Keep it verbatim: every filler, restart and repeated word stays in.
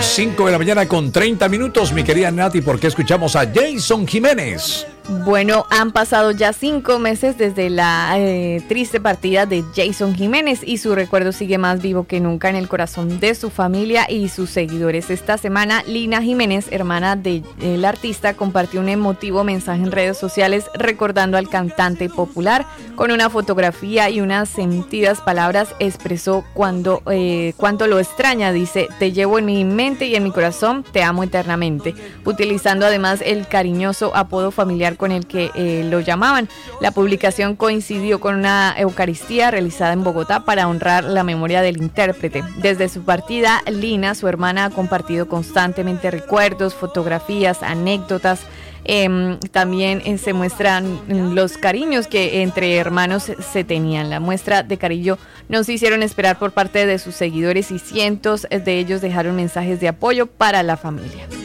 cinco de la mañana con treinta minutos, mi querida Nati, ¿por qué escuchamos a Jason Jiménez? Bueno, han pasado ya cinco meses desde la eh, triste partida de Jason Jiménez y su recuerdo sigue más vivo que nunca en el corazón de su familia y sus seguidores. Esta semana, Lina Jiménez, hermana del artista, compartió un emotivo mensaje en redes sociales recordando al cantante popular. Con una fotografía y unas sentidas palabras expresó cuando, eh, cuánto lo extraña. Dice: te llevo en mi mente y en mi corazón, te amo eternamente. Utilizando además el cariñoso apodo familiar con el que eh, lo llamaban. La publicación coincidió con una Eucaristía realizada en Bogotá para honrar la memoria del intérprete. Desde su partida, Lina, su hermana, ha compartido constantemente recuerdos, fotografías, anécdotas. Eh, también eh, se muestran los cariños que entre hermanos se tenían. La muestra de cariño no se hicieron esperar por parte de sus seguidores y cientos de ellos dejaron mensajes de apoyo para la familia.